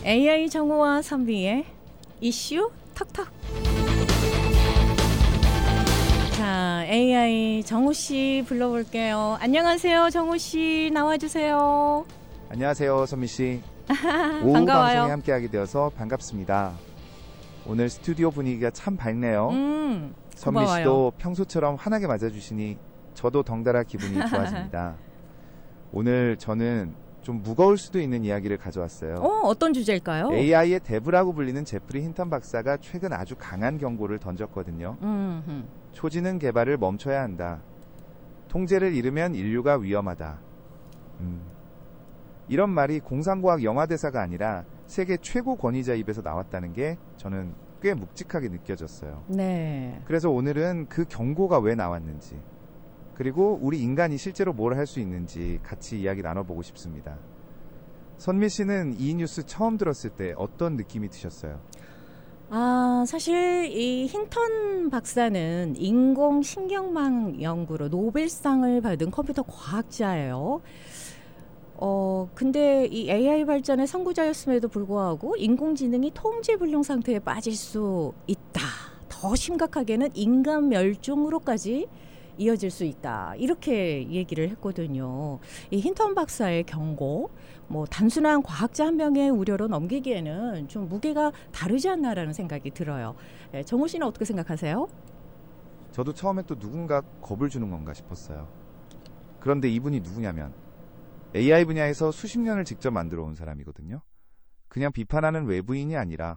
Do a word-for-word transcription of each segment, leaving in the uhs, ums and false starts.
에이아이 정우와 선비의 이슈 톡톡. 자, 에이아이 정우 씨 불러볼게요. 안녕하세요, 정우 씨 나와주세요. 안녕하세요, 선미 씨. 오후 반가워요. 방송에 함께하게 되어서 반갑습니다. 오늘 스튜디오 분위기가 참 밝네요. 음, 선미 고마워요. 씨도 평소처럼 환하게 맞아주시니 저도 덩달아 기분이 좋아집니다. 오늘 저는 좀 무거울 수도 있는 이야기를 가져왔어요. 어, 어떤 주제일까요? 에이아이의 데브라고 불리는 제프리 힌턴 박사가 최근 아주 강한 경고를 던졌거든요. 음, 초지능 개발을 멈춰야 한다. 통제를 잃으면 인류가 위험하다. 음. 이런 말이 공상과학 영화 대사가 아니라 세계 최고 권위자 입에서 나왔다는 게 저는 꽤 묵직하게 느껴졌어요. 네. 그래서 오늘은 그 경고가 왜 나왔는지, 그리고 우리 인간이 실제로 뭘 할 수 있는지 같이 이야기 나눠보고 싶습니다. 선미 씨는 이 뉴스 처음 들었을 때 어떤 느낌이 드셨어요? 아, 사실 이 힌턴 박사는 인공신경망 연구로 노벨상을 받은 컴퓨터 과학자예요. 어, 근데 이 에이아이 발전의 선구자였음에도 불구하고 인공지능이 통제불능 상태에 빠질 수 있다. 더 심각하게는 인간 멸종으로까지 이어질 수 있다. 이렇게 얘기를 했거든요. 이 힌턴 박사의 경고, 뭐 단순한 과학자 한 명의 우려로 넘기기에는 좀 무게가 다르지 않나라는 생각이 들어요. 예, 정우 씨는 어떻게 생각하세요? 저도 처음에 또 누군가 겁을 주는 건가 싶었어요. 그런데 이분이 누구냐면 에이아이 분야에서 수십 년을 직접 만들어 온 사람이거든요. 그냥 비판하는 외부인이 아니라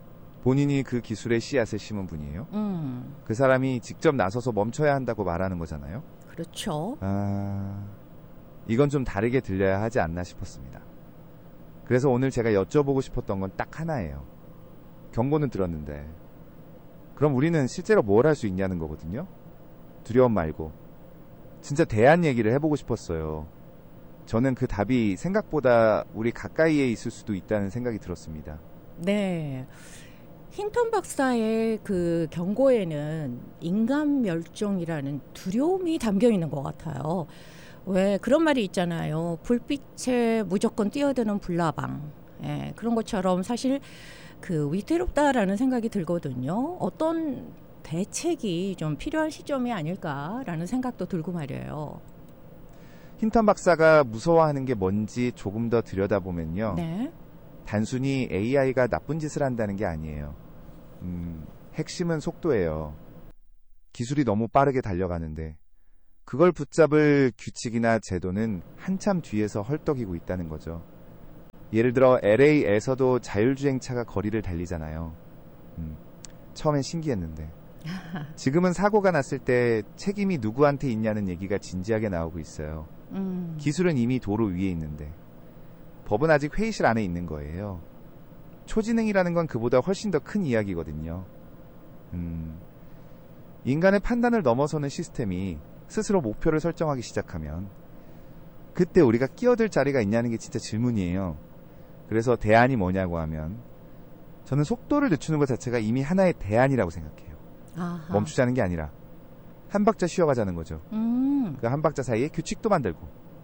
본인이 그 기술의 씨앗을 심은 분이에요. 음, 그 사람이 직접 나서서 멈춰야 한다고 말하는 거잖아요. 그렇죠. 아, 이건 좀 다르게 들려야 하지 않나 싶었습니다. 그래서 오늘 제가 여쭤보고 싶었던 건 딱 하나예요. 경고는 들었는데 그럼 우리는 실제로 뭘 할 수 있냐는 거거든요. 두려움 말고 진짜 대안 얘기를 해보고 싶었어요. 저는 그 답이 생각보다 우리 가까이에 있을 수도 있다는 생각이 들었습니다. 네. 힌턴 박사의 그 경고에는 인간 멸종이라는 두려움이 담겨 있는 것 같아요. 왜 그런 말이 있잖아요. 불빛에 무조건 뛰어드는 불나방. 예, 그런 것처럼 사실 그 위태롭다라는 생각이 들거든요. 어떤 대책이 좀 필요한 시점이 아닐까라는 생각도 들고 말이에요. 힌턴 박사가 무서워하는 게 뭔지 조금 더 들여다보면요. 네. 단순히 에이아이가 나쁜 짓을 한다는 게 아니에요. 음, 핵심은 속도예요. 기술이 너무 빠르게 달려가는데 그걸 붙잡을 규칙이나 제도는 한참 뒤에서 헐떡이고 있다는 거죠. 예를 들어 엘에이에서도 자율주행차가 거리를 달리잖아요. 음, 처음엔 신기했는데 지금은 사고가 났을 때 책임이 누구한테 있냐는 얘기가 진지하게 나오고 있어요. 음. 기술은 이미 도로 위에 있는데 법은 아직 회의실 안에 있는 거예요. 초지능이라는 건 그보다 훨씬 더 큰 이야기거든요. 음, 인간의 판단을 넘어서는 시스템이 스스로 목표를 설정하기 시작하면 그때 우리가 끼어들 자리가 있냐는 게 진짜 질문이에요. 그래서 대안이 뭐냐고 하면 저는 속도를 늦추는 것 자체가 이미 하나의 대안이라고 생각해요. 아하. 멈추자는 게 아니라 한 박자 쉬어가자는 거죠. 음. 그 한 박자 사이에 규칙도 만들고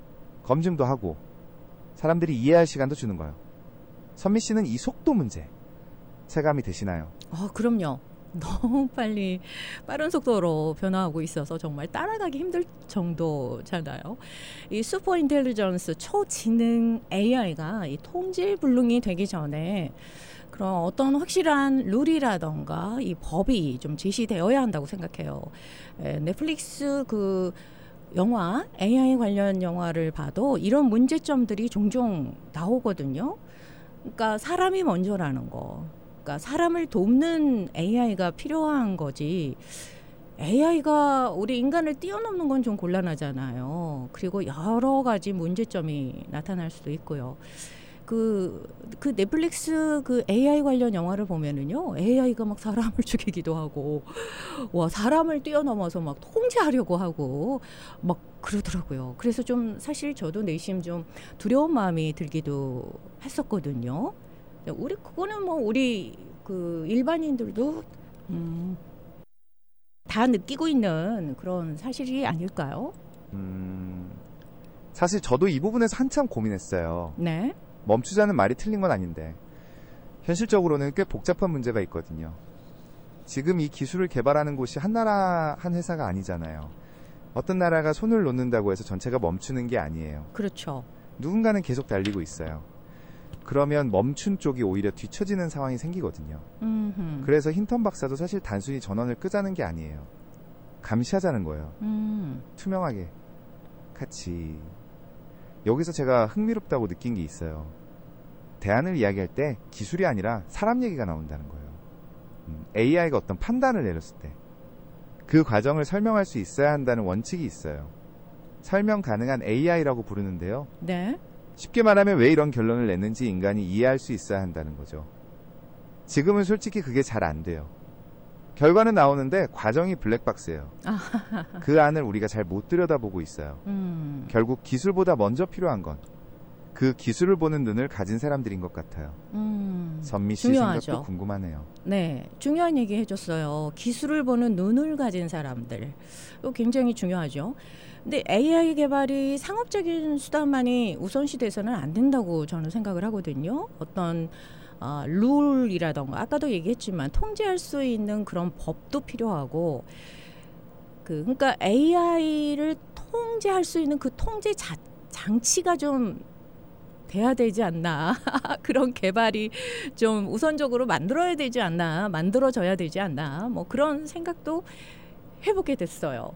검증도 하고 사람들이 이해할 시간도 주는 거예요. 선미 씨는 이 속도 문제 체감이 되시나요? 아, 그럼요. 너무 빨리 빠른 속도로 변화하고 있어서 정말 따라가기 힘들 정도잖아요. 이 슈퍼 인텔리전스 초지능 에이아이가 이 통제불능이 되기 전에 그런 어떤 확실한 룰이라던가 이 법이 좀 제시되어야 한다고 생각해요. 에, 넷플릭스 그 영화, 에이아이 관련 영화를 봐도 이런 문제점들이 종종 나오거든요. 그러니까 사람이 먼저라는 거. 그러니까 사람을 돕는 에이아이가 필요한 거지. 에이아이가 우리 인간을 뛰어넘는 건 좀 곤란하잖아요. 그리고 여러 가지 문제점이 나타날 수도 있고요. 그, 그 넷플릭스 그 에이아이 관련 영화를 보면은요, 에이아이가 막 사람을 죽이기도 하고, 와, 사람을 뛰어넘어서 막 통제하려고 하고, 막 그러더라고요. 그래서 좀 사실 저도 내심 좀 두려운 마음이 들기도 했었거든요. 우리, 그거는 뭐 우리 그 일반인들도, 음, 다 느끼고 있는 그런 사실이 아닐까요? 음, 사실 저도 이 부분에서 한참 고민했어요. 네. 멈추자는 말이 틀린 건 아닌데 현실적으로는 꽤 복잡한 문제가 있거든요. 지금 이 기술을 개발하는 곳이 한 나라 한 회사가 아니잖아요. 어떤 나라가 손을 놓는다고 해서 전체가 멈추는 게 아니에요. 그렇죠. 누군가는 계속 달리고 있어요. 그러면 멈춘 쪽이 오히려 뒤처지는 상황이 생기거든요. 음흠. 그래서 힌턴 박사도 사실 단순히 전원을 끄자는 게 아니에요. 감시하자는 거예요. 음. 투명하게. 같이. 여기서 제가 흥미롭다고 느낀 게 있어요. 대안을 이야기할 때 기술이 아니라 사람 얘기가 나온다는 거예요. 음, 에이아이가 어떤 판단을 내렸을 때 그 과정을 설명할 수 있어야 한다는 원칙이 있어요. 설명 가능한 에이아이라고 부르는데요. 네. 쉽게 말하면 왜 이런 결론을 냈는지 인간이 이해할 수 있어야 한다는 거죠. 지금은 솔직히 그게 잘 안 돼요. 결과는 나오는데 과정이 블랙박스예요. 그 안을 우리가 잘 못 들여다보고 있어요. 음. 결국 기술보다 먼저 필요한 건 그 기술을 보는 눈을 가진 사람들인 것 같아요. 음. 선미 씨 중요하죠. 생각도 궁금하네요. 네, 중요한 얘기 해줬어요. 기술을 보는 눈을 가진 사람들. 이거 굉장히 중요하죠. 근데 에이아이 개발이 상업적인 수단만이 우선시돼서는 안 된다고 저는 생각을 하거든요. 어떤 어, 룰이라던가 아까도 얘기했지만 통제할 수 있는 그런 법도 필요하고 그 그러니까 에이아이를 통제할 수 있는 그 통제 자, 장치가 좀 돼야 되지 않나. 그런 개발이 좀 우선적으로 만들어야 되지 않나. 만들어져야 되지 않나. 뭐 그런 생각도 해보게 됐어요.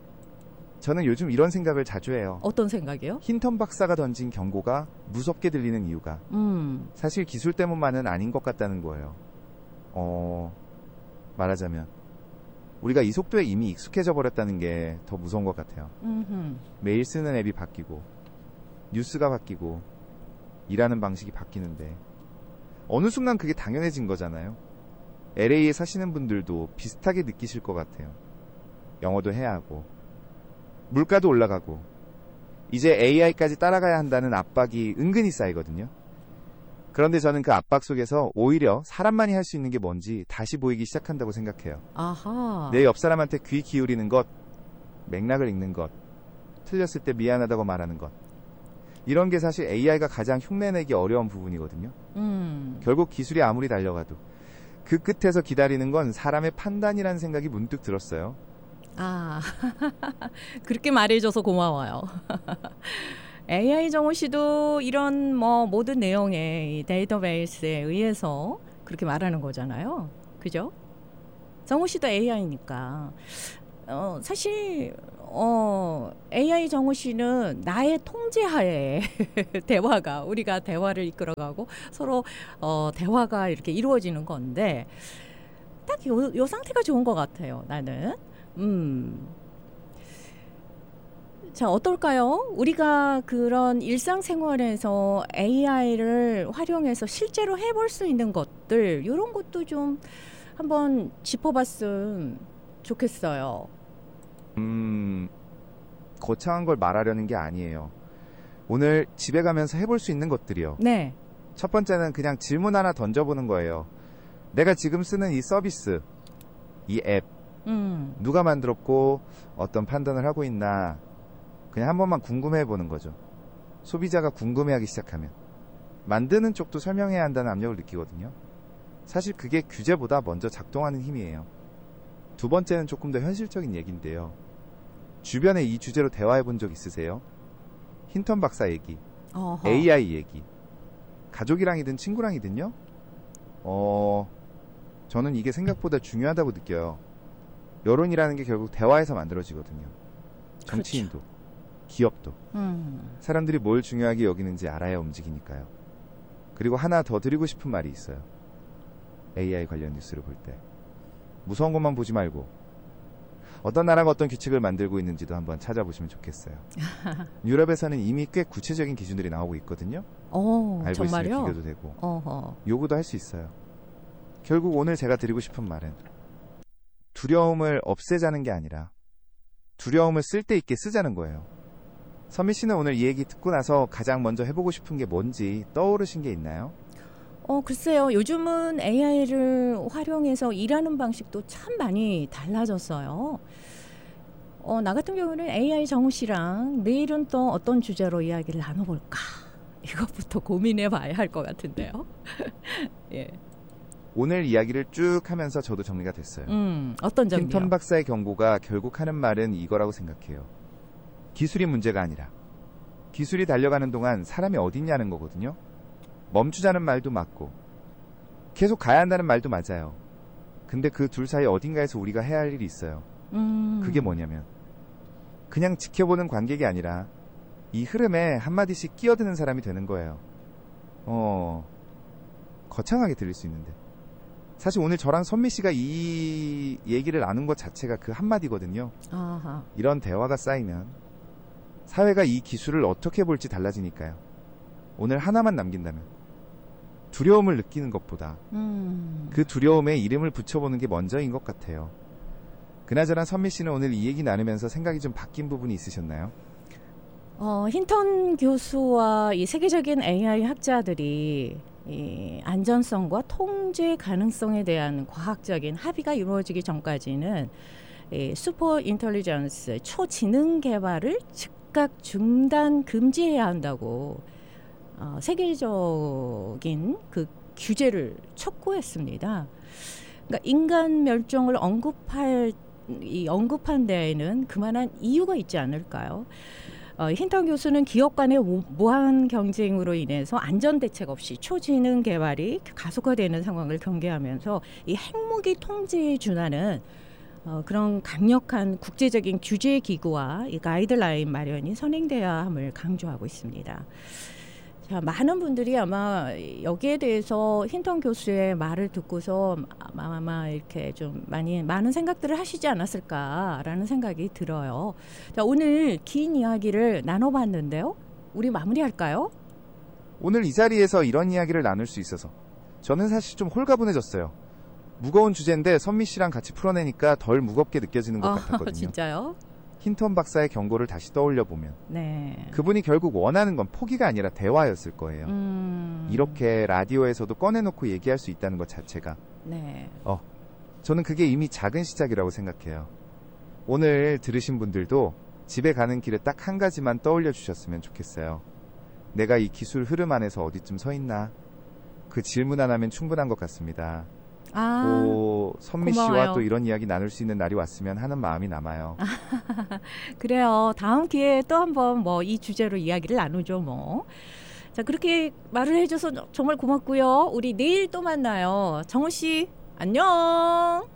저는 요즘 이런 생각을 자주 해요. 어떤 생각이요? 힌턴 박사가 던진 경고가 무섭게 들리는 이유가 음. 사실 기술 때문만은 아닌 것 같다는 거예요. 어... 말하자면 우리가 이 속도에 이미 익숙해져 버렸다는 게 더 무서운 것 같아요. 음흠. 매일 쓰는 앱이 바뀌고 뉴스가 바뀌고 일하는 방식이 바뀌는데 어느 순간 그게 당연해진 거잖아요. 엘에이에 사시는 분들도 비슷하게 느끼실 것 같아요. 영어도 해야 하고 물가도 올라가고 이제 에이아이까지 따라가야 한다는 압박이 은근히 쌓이거든요. 그런데 저는 그 압박 속에서 오히려 사람만이 할 수 있는 게 뭔지 다시 보이기 시작한다고 생각해요. 아하. 내 옆 사람한테 귀 기울이는 것, 맥락을 읽는 것, 틀렸을 때 미안하다고 말하는 것, 이런 게 사실 에이아이가 가장 흉내내기 어려운 부분이거든요. 음. 결국 기술이 아무리 달려가도 그 끝에서 기다리는 건 사람의 판단이라는 생각이 문득 들었어요. 아, 그렇게 말해줘서 고마워요. 에이아이 정우 씨도 이런 뭐 모든 내용의 이 데이터베이스에 의해서 그렇게 말하는 거잖아요. 그죠? 정우 씨도 에이아이니까. 어, 사실 어, 에이아이 정우 씨는 나의 통제하에 대화가 우리가 대화를 이끌어가고 서로 어, 대화가 이렇게 이루어지는 건데 딱 요, 요 상태가 좋은 것 같아요. 나는. 음. 자, 어떨까요? 우리가 그런 일상생활에서 에이아이를 활용해서 실제로 해볼 수 있는 것들 이런 것도 좀 한번 짚어봤으면 좋겠어요. 음, 거창한 걸 말하려는 게 아니에요. 오늘 집에 가면서 해볼 수 있는 것들이요. 네. 첫 번째는 그냥 질문 하나 던져보는 거예요. 내가 지금 쓰는 이 서비스, 이 앱, 음. 누가 만들었고 어떤 판단을 하고 있나 그냥 한 번만 궁금해보는 거죠. 소비자가 궁금해하기 시작하면 만드는 쪽도 설명해야 한다는 압력을 느끼거든요. 사실 그게 규제보다 먼저 작동하는 힘이에요. 두 번째는 조금 더 현실적인 얘기인데요. 주변에 이 주제로 대화해본 적 있으세요? 힌턴 박사 얘기, 어허. 에이아이 얘기, 가족이랑이든 친구랑이든요. 어, 저는 이게 생각보다 중요하다고 느껴요. 여론이라는 게 결국 대화에서 만들어지거든요. 정치인도, 그렇죠. 기업도. 음. 사람들이 뭘 중요하게 여기는지 알아야 움직이니까요. 그리고 하나 더 드리고 싶은 말이 있어요. 에이아이 관련 뉴스를 볼 때. 무서운 것만 보지 말고 어떤 나라가 어떤 규칙을 만들고 있는지도 한번 찾아보시면 좋겠어요. 유럽에서는 이미 꽤 구체적인 기준들이 나오고 있거든요. 어, 알고 정말요? 있으면 비교도 되고 어허. 요구도 할 수 있어요. 결국 오늘 제가 드리고 싶은 말은 두려움을 없애자는 게 아니라 두려움을 쓸데있게 쓰자는 거예요. 선미 씨는 오늘 이 얘기 듣고 나서 가장 먼저 해보고 싶은 게 뭔지 떠오르신 게 있나요? 어, 글쎄요. 요즘은 에이아이를 활용해서 일하는 방식도 참 많이 달라졌어요. 어, 나 같은 경우는 에이아이 정우 씨랑 내일은 또 어떤 주제로 이야기를 나눠볼까 이것부터 고민해 봐야 할 것 같은데요. 예. 오늘 이야기를 쭉 하면서 저도 정리가 됐어요. 음, 어떤 점이요? 힌턴 박사의 경고가 결국 하는 말은 이거라고 생각해요. 기술이 문제가 아니라 기술이 달려가는 동안 사람이 어딨냐는 거거든요. 멈추자는 말도 맞고 계속 가야 한다는 말도 맞아요. 근데 그 둘 사이 어딘가에서 우리가 해야 할 일이 있어요. 음. 그게 뭐냐면 그냥 지켜보는 관객이 아니라 이 흐름에 한마디씩 끼어드는 사람이 되는 거예요. 어... 거창하게 들릴 수 있는데 사실 오늘 저랑 선미 씨가 이 얘기를 나눈 것 자체가 그 한마디거든요. 아하. 이런 대화가 쌓이면 사회가 이 기술을 어떻게 볼지 달라지니까요. 오늘 하나만 남긴다면 두려움을 느끼는 것보다 음. 그 두려움에 이름을 붙여보는 게 먼저인 것 같아요. 그나저나 선미 씨는 오늘 이 얘기 나누면서 생각이 좀 바뀐 부분이 있으셨나요? 어, 힌턴 교수와 이 세계적인 에이아이 학자들이 이 안전성과 통제 가능성에 대한 과학적인 합의가 이루어지기 전까지는 이 슈퍼 인텔리전스 초지능 개발을 즉각 중단 금지해야 한다고 어, 세계적인 그 규제를 촉구했습니다. 그러니까 인간 멸종을 언급할 이 언급한 데에는 그만한 이유가 있지 않을까요? 어, 힌턴 교수는 기업 간의 무한 경쟁으로 인해서 안전 대책 없이 초지능 개발이 가속화되는 상황을 경계하면서 이 핵무기 통제에 준하는 어, 그런 강력한 국제적인 규제 기구와 이 가이드라인 마련이 선행돼야 함을 강조하고 있습니다. 자, 많은 분들이 아마 여기에 대해서 힌턴 교수의 말을 듣고서 아마, 아마 이렇게 좀 많이 많은 생각들을 하시지 않았을까라는 생각이 들어요. 자, 오늘 긴 이야기를 나눠봤는데요. 우리 마무리할까요? 오늘 이 자리에서 이런 이야기를 나눌 수 있어서 저는 사실 좀 홀가분해졌어요. 무거운 주제인데 선미 씨랑 같이 풀어내니까 덜 무겁게 느껴지는 것 어, 같았거든요. 진짜요? 힌턴 박사의 경고를 다시 떠올려 보면 네. 그분이 결국 원하는 건 포기가 아니라 대화였을 거예요. 음... 이렇게 라디오에서도 꺼내놓고 얘기할 수 있다는 것 자체가 네. 어, 저는 그게 이미 작은 시작이라고 생각해요. 오늘 들으신 분들도 집에 가는 길에 딱 한 가지만 떠올려 주셨으면 좋겠어요. 내가 이 기술 흐름 안에서 어디쯤 서 있나? 그 질문 하나면 충분한 것 같습니다. 아, 오, 선미 고마워요. 씨와 또 이런 이야기 나눌 수 있는 날이 왔으면 하는 마음이 남아요. 그래요. 다음 기회에 또 한번 뭐 이 주제로 이야기를 나누죠 뭐. 자, 그렇게 말을 해줘서 정말 고맙고요. 우리 내일 또 만나요. 정우 씨, 안녕.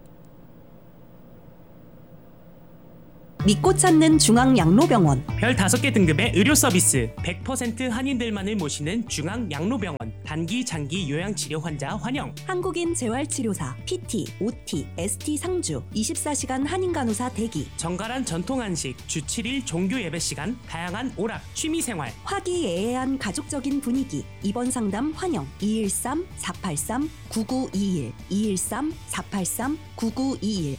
믿고 찾는 중앙양로병원. 별 다섯 개 등급의 의료 서비스, 백 퍼센트 한인들만을 모시는 중앙양로병원. 단기, 장기 요양치료 환자 환영. 한국인 재활치료사, 피티, 오티, 에스티 상주, 이십사 시간 한인간호사 대기. 정갈한 전통 한식, 주 칠 일 종교 예배 시간, 다양한 오락, 취미생활. 화기애애한 가족적인 분위기. 입원 상담 환영. 이일삼 사팔삼 구구이일 이일삼 사팔삼 구구이일.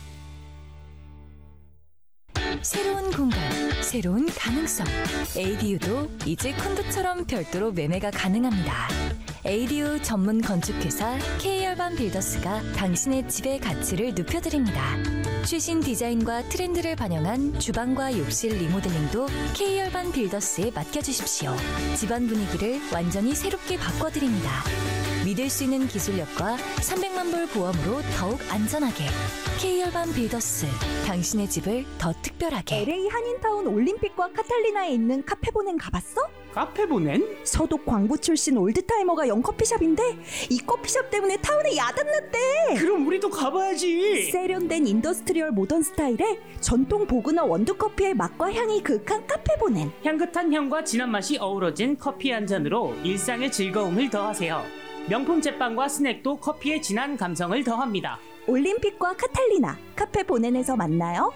새로운 공간, 새로운 가능성. 에이디유도 이제 콘도처럼 별도로 매매가 가능합니다. 에이디유 전문 건축회사 K열반 빌더스가 당신의 집의 가치를 높여드립니다. 최신 디자인과 트렌드를 반영한 주방과 욕실 리모델링도 K열반 빌더스에 맡겨주십시오. 집안 분위기를 완전히 새롭게 바꿔드립니다. 믿을 수 있는 기술력과 삼백만 불 보험으로 더욱 안전하게. K열반 빌더스, 당신의 집을 더 특별하게. 엘에이 한인타운 올림픽과 카탈리나에 있는 카페보넨 가봤어? 카페 보낸? 서독 광부 출신 올드타이머가 연 커피숍인데 이 커피숍 때문에 타운에 야단났대. 그럼 우리도 가봐야지. 세련된 인더스트리얼 모던 스타일의 전통 보그너 원두커피의 맛과 향이 그윽한 카페보넨. 향긋한 향과 진한 맛이 어우러진 커피 한 잔으로 일상의 즐거움을 더하세요. 명품 제빵과 스낵도 커피의 진한 감성을 더합니다. 올림픽과 카탈리나 카페보넨에서 만나요.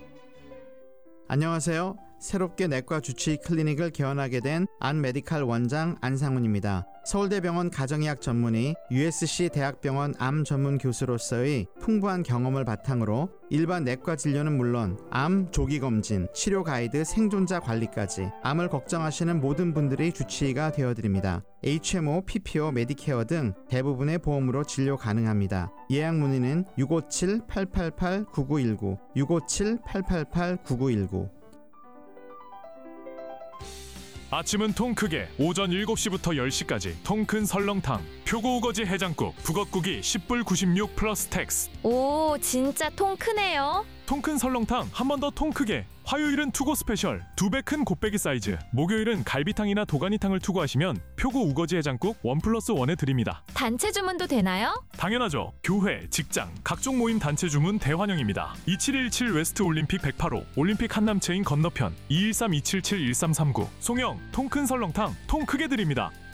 안녕하세요. 새롭게 내과 주치의 클리닉을 개원하게 된 안메디칼 원장 안상훈입니다. 서울대병원 가정의학 전문의, 유에스씨 대학병원 암 전문 교수로서의 풍부한 경험을 바탕으로 일반 내과 진료는 물론 암 조기검진, 치료 가이드, 생존자 관리까지 암을 걱정하시는 모든 분들의 주치의가 되어드립니다. 에이치엠오, 피피오, 메디케어 등 대부분의 보험으로 진료 가능합니다. 예약 문의는 육오칠 팔팔팔 구구일구, 육오칠 팔팔팔 구구일구. 아침은 통 크게 오전 일곱 시부터 열 시까지 통 큰 설렁탕, 표고 우거지 해장국, 북엇국이 십 불 구십육 플러스 텍스. 오, 진짜 통 크네요. 통 큰 설렁탕 한 번 더 통 크게. 화요일은 투고 스페셜 두 배 큰 곱빼기 사이즈. 목요일은 갈비탕이나 도가니탕을 투고하시면 표고 우거지 해장국 원 플러스 원에 드립니다. 단체 주문도 되나요? 당연하죠. 교회, 직장, 각종 모임 단체 주문 대환영입니다. 이칠일칠 웨스트 올림픽 백팔 호 올림픽 한남체인 건너편 이일삼 이칠칠 일삼삼구. 송영 통 큰 설렁탕 통 크게 드립니다.